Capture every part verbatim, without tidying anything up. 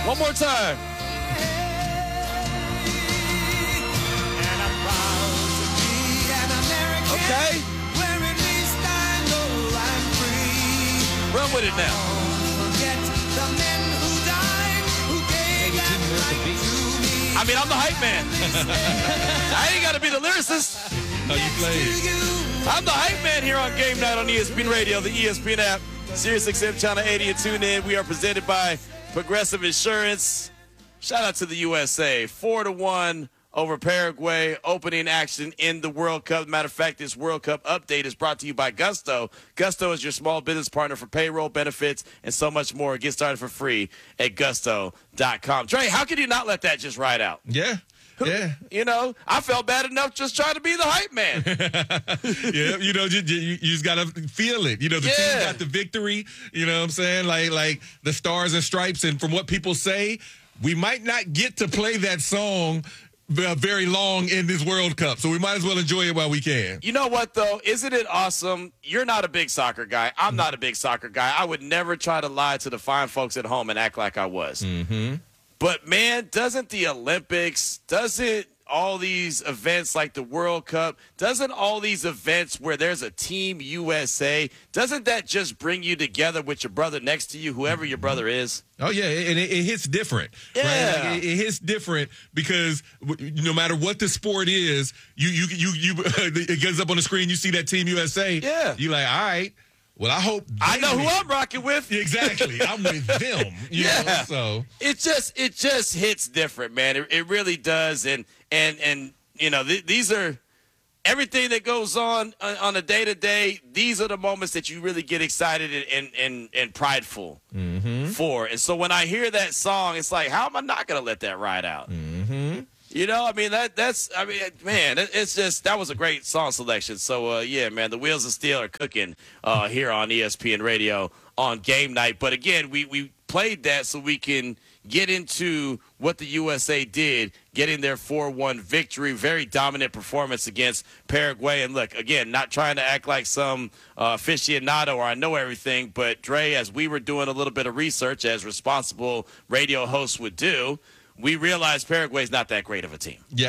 One more time. Okay. Run with it now. I mean, I'm the hype man. I ain't got to be the lyricist. No, you played. I'm the hype man here on Game Night on E S P N Radio, the E S P N app, Sirius X M Channel eighty, and tune in. We are presented by Progressive Insurance. Shout out to the U S A. Four to one over Paraguay. Opening action in the World Cup. Matter of fact, this World Cup update is brought to you by Gusto. Gusto is your small business partner for payroll, benefits, and so much more. Get started for free at gusto dot com. Dre, how could you not let that just ride out? Yeah. Yeah. You know, I felt bad enough just trying to be the hype man. Yeah, you know, you, you, you just got to feel it. You know, the Yeah. team got the victory. You know what I'm saying? Like, like the stars and stripes. And from what people say, we might not get to play that song uh, very long in this World Cup. So we might as well enjoy it while we can. You know what, though? Isn't it awesome? You're not a big soccer guy. I'm not a big soccer guy. I would never try to lie to the fine folks at home and act like I was. Mm-hmm. But, man, doesn't the Olympics, doesn't all these events like the World Cup, doesn't all these events where there's a Team U S A, doesn't that just bring you together with your brother next to you, whoever your brother is? Oh, yeah, and it, it hits different. Yeah. Right? Like it, it hits different because no matter what the sport is, you you you you it gets up on the screen, you see that Team U S A. Yeah. You're like, all right, well, I hope I know they who win. I'm rocking with. Exactly. I'm with them. You Yeah. know, so It just it just hits different, man. It, it really does. And and and you know th- these are everything that goes on on, on a day to day. These are the moments that you really get excited and and and, and prideful mm-hmm. for. And so when I hear that song, it's like, how am I not going to let that ride out? Mm-hmm. You know, I mean that that's I mean, man, it, it's just that was a great song selection. So uh, yeah, man, the wheels of steel are cooking uh, here on E S P N Radio on Game Night. But again, we we played that so we can get into what the U S A did, getting their four one victory, very dominant performance against Paraguay. And look, again, not trying to act like some uh, aficionado or I know everything, but Dre, as we were doing a little bit of research, as responsible radio hosts would do, we realized Paraguay's not that great of a team. Yeah.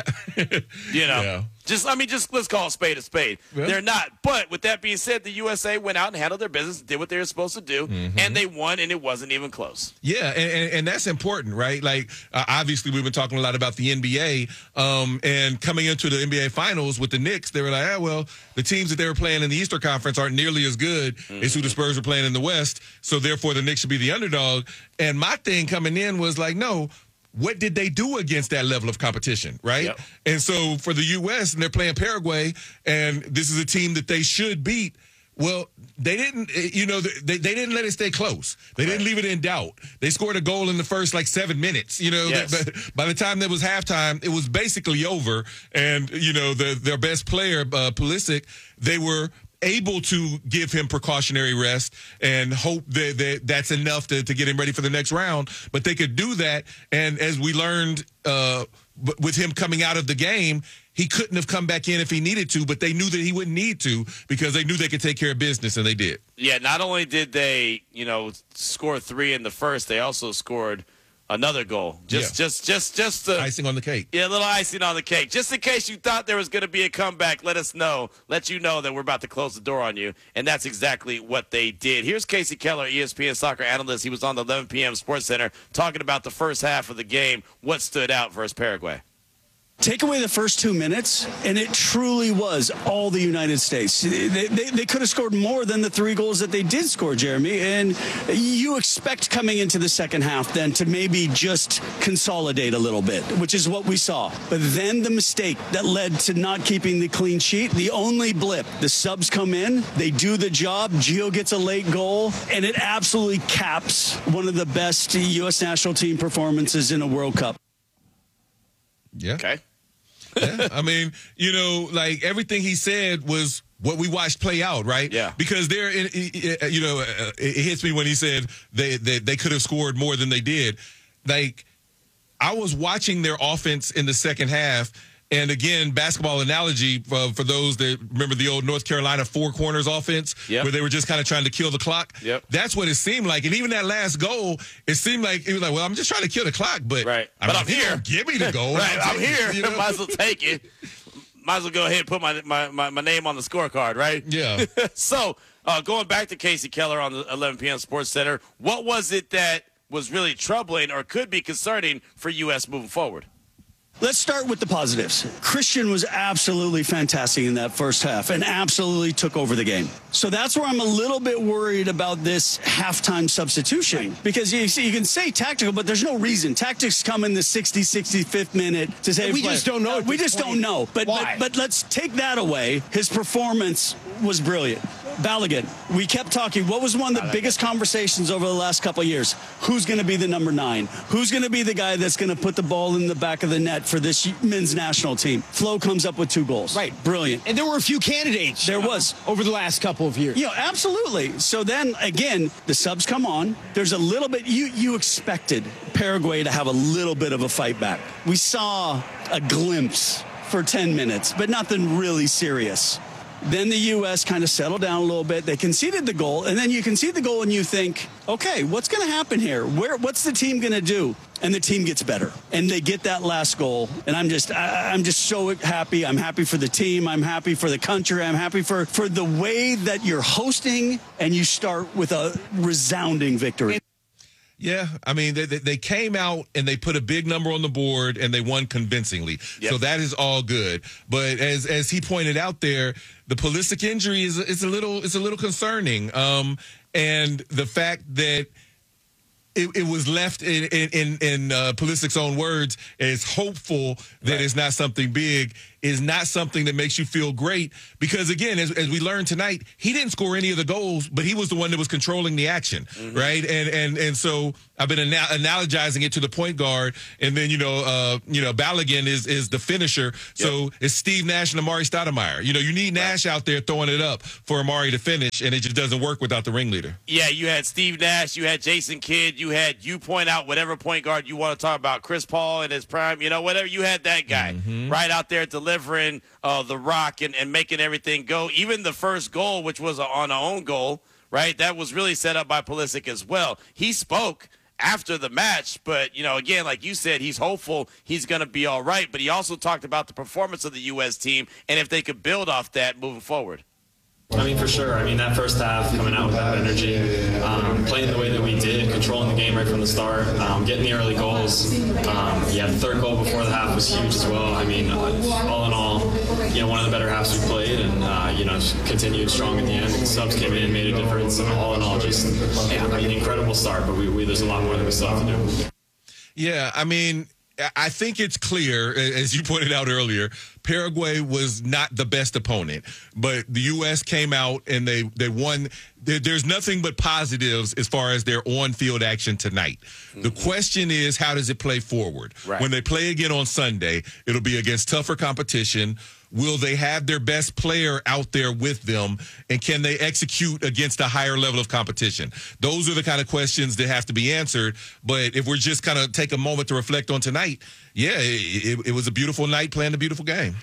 You know, Yeah. just, I mean, just let's call a spade a spade. Yeah. They're not. But with that being said, the U S A went out and handled their business, did what they were supposed to do, Mm-hmm. and they won, and it wasn't even close. Yeah, and, and, and that's important, right? Like, uh, obviously, we've been talking a lot about the N B A, um, and coming into the N B A Finals with the Knicks, they were like, ah, well, the teams that they were playing in the Eastern Conference aren't nearly as good Mm-hmm. as who the Spurs were playing in the West, so therefore the Knicks should be the underdog. And my thing coming in was like, no, what did they do against that level of competition, right? Yep. And so for the U S, and they're playing Paraguay, and this is a team that they should beat, well, they didn't, you know, they, they didn't let it stay close. They didn't leave it in doubt. They scored a goal in the first, like, seven minutes. You know, Yes. but by the time that was halftime, it was basically over. And, you know, the, their best player, uh, Pulisic, they were able to give him precautionary rest and hope that, that that's enough to, to get him ready for the next round. But they could do that. And as we learned uh, with him coming out of the game, he couldn't have come back in if he needed to, but they knew that he wouldn't need to because they knew they could take care of business, and they did. Yeah, not only did they, you know, score three in the first, they also scored another goal. Just, Yeah. just, just, just the Icing on the cake. Yeah, a little icing on the cake. Just in case you thought there was going to be a comeback, let us know. Let you know that we're about to close the door on you. And that's exactly what they did. Here's Casey Keller, E S P N soccer analyst. He was on the eleven p.m. Sports Center talking about the first half of the game, what stood out versus Paraguay. Take away the first two minutes, and it truly was all the United States. They, they, they could have scored more than the three goals that they did score, Jeremy. And you expect coming into the second half then to maybe just consolidate a little bit, which is what we saw. But then the mistake that led to not keeping the clean sheet, the only blip, the subs come in, they do the job, Gio gets a late goal, and it absolutely caps one of the best U S national team performances in a World Cup. Yeah. Okay. Yeah. I mean, you know, like everything he said was what we watched play out, right? Yeah. Because there, you know, it hits me when he said they, they, they could have scored more than they did. Like, I was watching their offense in the second half, And again, basketball analogy uh, for those that remember the old North Carolina four corners offense, yep. where they were just kind of trying to kill the clock. Yep. That's what it seemed like. And even that last goal, it seemed like it was like, well, I'm just trying to kill the clock, but right. I but mean, I'm here. Give me the goal. right, I'm here. It, you know? Might as well take it. Might as well go ahead and put my my, my, my name on the scorecard, right? Yeah. so uh, going back to Casey Keller on the eleven p.m. Sports Center, what was it that was really troubling or could be concerning for U S moving forward? Let's start with the positives. Christian was absolutely fantastic in that first half and absolutely took over the game. So that's where I'm a little bit worried about this halftime substitution. Because you, you can say tactical, but there's no reason. Tactics come in the sixty, sixty-fifth minute to say, we just don't know. Uh, we just don't know. But, but, but let's take that away. His performance was brilliant. Balogun, we kept talking. What was one of the biggest conversations over the last couple of years? Who's going to be the number nine? Who's going to be the guy that's going to put the ball in the back of the net for this men's national team? Flo comes up with two goals. Right. Brilliant. And there were a few candidates. There you know, was. Over the last couple of years. Yeah, you know, absolutely. So then, again, the subs come on. There's a little bit, you, you expected Paraguay to have a little bit of a fight back. We saw a glimpse for ten minutes, but nothing really serious. Then the U S kind of settled down a little bit. They conceded the goal, and then you concede the goal and you think, okay, what's going to happen here? Where, what's the team going to do? And the team gets better, and they get that last goal. And I'm just, I, I'm just so happy. I'm happy for the team. I'm happy for the country. I'm happy for, for the way that you're hosting, and you start with a resounding victory. Yeah, I mean, they, they came out and they put a big number on the board and they won convincingly. Yep. So that is all good. But as as he pointed out there, the Pulisic injury is is a little is a little concerning. Um, and the fact that it, it was left in in in, in uh, Pulisic's own words as hopeful that right. it's not something big is not something that makes you feel great, because again, as, as we learned tonight, he didn't score any of the goals, but he was the one that was controlling the action, mm-hmm. right? And and and so I've been ana- analogizing it to the point guard, and then you know, uh, you know, Balogun is is the finisher. So yep. it's Steve Nash and Amari Stoudemire. You know, you need Nash right. out there throwing it up for Amari to finish, and it just doesn't work without the ringleader. Yeah, you had Steve Nash, you had Jason Kidd, you had you point out whatever point guard you want to talk about, Chris Paul in his prime, you know, whatever. You had that guy mm-hmm. right out there delivering. delivering uh, the rock and, and making everything go. Even the first goal, which was a, on our own goal, right, that was really set up by Pulisic as well. He spoke after the match, but, you know, again, like you said, he's hopeful he's going to be all right. But he also talked about the performance of the U S team and if they could build off that moving forward. I mean, for sure. I mean, that first half, coming out with that energy, um, playing the way that we did, controlling the game right from the start, um, getting the early goals. Um, yeah, the third goal before the half was huge as well. I mean, all in all, you know, one of the better halves we played, and, uh, you know, continued strong at the end. The subs came in, made a difference, and all in all, just, yeah, I mean, incredible start, but we, we there's a lot more that we still have to do. Yeah, I mean, I think it's clear, as you pointed out earlier, Paraguay was not the best opponent, but the U S came out and they, they won. There's nothing but positives as far as their on-field action tonight. Mm-hmm. The question is, how does it play forward? Right. When they play again on Sunday, it'll be against tougher competition. Will they have their best player out there with them, and can they execute against a higher level of competition? Those are the kind of questions that have to be answered. But if we're just kind of take a moment to reflect on tonight, yeah, it, it, it was a beautiful night playing a beautiful game.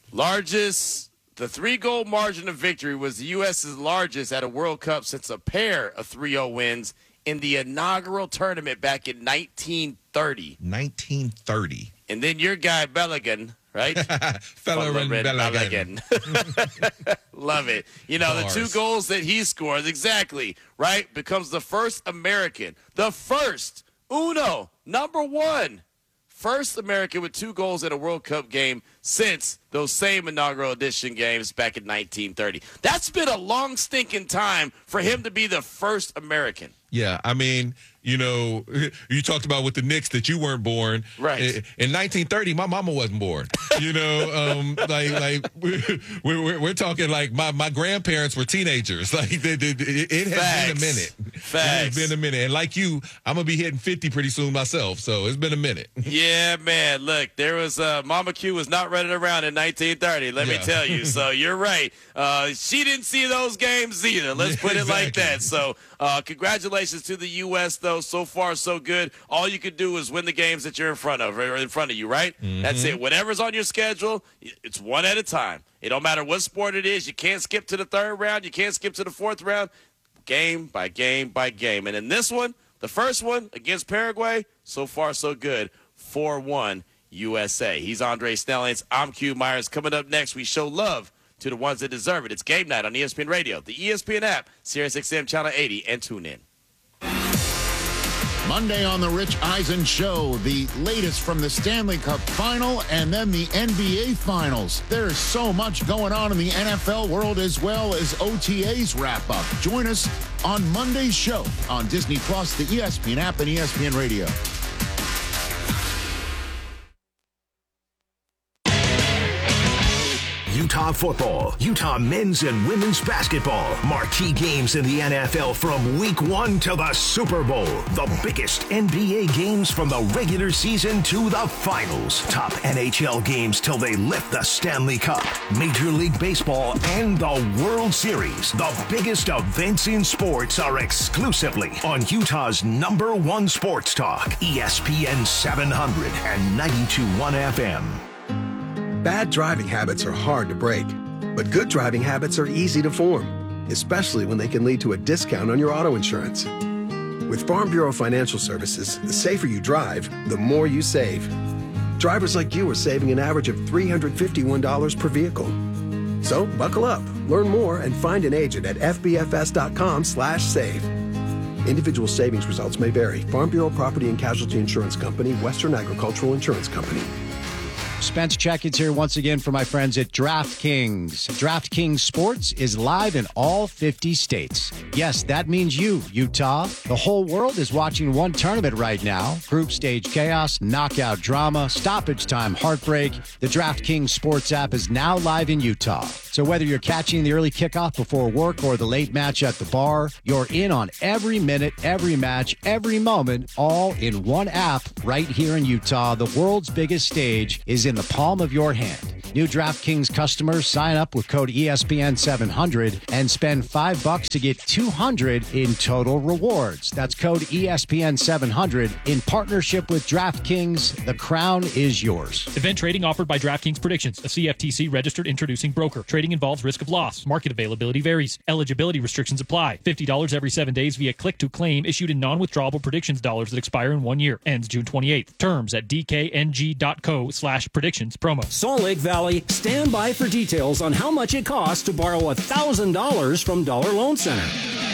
Largest, the three-goal margin of victory was the U S's largest at a World Cup since a pair of three oh wins in the inaugural tournament back in nineteen thirty. nineteen thirty. And then your guy, Balogun, right? Fellerin Balogun. Balogun. Love it. You know, Bars. The two goals that he scores, exactly, right, becomes the first American, the first, uno, number one, first American with two goals in a World Cup game since those same inaugural edition games back in nineteen thirty. That's been a long stinking time for him to be the first American. Yeah, I mean, you know, you talked about with the Knicks that you weren't born. Right. In nineteen thirty, my mama wasn't born. You know, um, like like we're, we're, we're talking like my, my grandparents were teenagers. Like it, it, it has Facts. been a minute. Facts. It has been a minute. And like you, I'm gonna be hitting fifty pretty soon myself. So it's been a minute. Yeah, man. Look, there was uh, Mama Q was not running around in nineteen thirty. Let yeah. me tell you. So you're right. Uh, she didn't see those games either. Let's put it exactly. like that. So uh, congratulations to the U S though. know, so far so good. All you can do is win the games that you're in front of, or in front of you, right? Mm-hmm. That's it. Whatever's on your schedule, it's one at a time. It don't matter what sport it is. You can't skip to the third round. You can't skip to the fourth round. Game by game by game. And in this one, the first one against Paraguay, so far so good. four one U S A. He's Andre Snellings. I'm Q Myers. Coming up next, we show love to the ones that deserve it. It's Game Night on E S P N Radio, the E S P N app, Sirius X M Channel eighty, and tune in. Monday on the Rich Eisen Show, the latest from the Stanley Cup Final and then the N B A Finals. There is so much going on in the N F L world as well as O T As wrap up. Join us on Monday's show on Disney Plus, the E S P N app, and E S P N Radio. Utah football, Utah men's and women's basketball, marquee games in the N F L from week one to the Super Bowl. The biggest N B A games from the regular season to the finals. Top N H L games till they lift the Stanley Cup. Major League Baseball and the World Series. The biggest events in sports are exclusively on Utah's number one sports talk, E S P N seven hundred and ninety-two point one F M. Bad driving habits are hard to break, but good driving habits are easy to form, especially when they can lead to a discount on your auto insurance. With Farm Bureau Financial Services, the safer you drive, the more you save. Drivers like you are saving an average of three hundred fifty-one dollars per vehicle. So buckle up, learn more, and find an agent at f b f s dot com slash save. Individual savings results may vary. Farm Bureau Property and Casualty Insurance Company, Western Agricultural Insurance Company. Spence Checkins here once again for my friends at DraftKings. DraftKings Sports is live in all fifty states. Yes, that means you, Utah. The whole world is watching one tournament right now. Group stage chaos, knockout drama, stoppage time heartbreak. The DraftKings Sports app is now live in Utah. So whether you're catching the early kickoff before work or the late match at the bar, you're in on every minute, every match, every moment, all in one app right here in Utah. The world's biggest stage is in the palm of your hand. New DraftKings customers sign up with code E S P N seven hundred and spend five bucks to get two hundred in total rewards. That's code E S P N seven hundred in partnership with DraftKings. The crown is yours. Event trading offered by DraftKings Predictions, a C F T C registered introducing broker. Trading involves risk of loss. Market availability varies. Eligibility restrictions apply. fifty dollars every seven days via click to claim issued in non-withdrawable predictions dollars that expire in one year. Ends June twenty-eighth. Terms at d k n g dot co slash predictions promo. Salt Lake Valley, stand by for details on how much it costs to borrow one thousand dollars from Dollar Loan Center.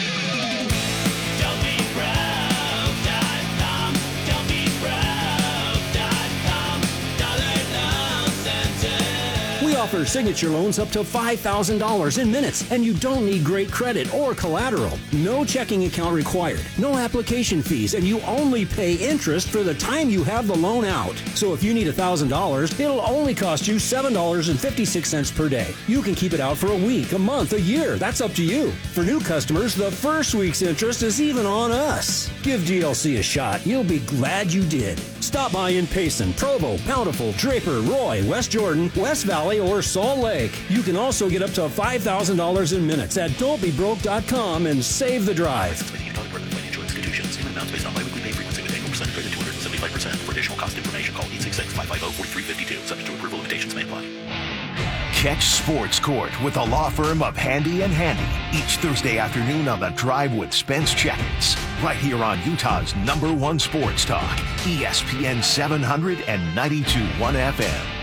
We offer signature loans up to five thousand dollars in minutes, and you don't need great credit or collateral. No checking account required, no application fees, and you only pay interest for the time you have the loan out. So if you need one thousand dollars, it'll only cost you seven dollars and fifty-six cents per day. You can keep it out for a week, a month, a year. That's up to you. For new customers, the first week's interest is even on us. Give D L C a shot. You'll be glad you did. Stop by in Payson, Provo, Bountiful, Draper, Roy, West Jordan, West Valley, or Salt Lake. You can also get up to five thousand dollars in minutes at don't be broke dot com and save the drive. Financial institutions. Amounts based on biweekly pay frequency with annual percentage rate of two hundred seventy-five percent. For additional cost information, call eight six six, five five zero, four three five two. Subject to approval, limitations may apply. Catch Sports Court with the law firm of Handy and Handy each Thursday afternoon on The Drive with Spence Checkins, right here on Utah's number one sports talk, E S P N seven hundred and ninety-two point one F M.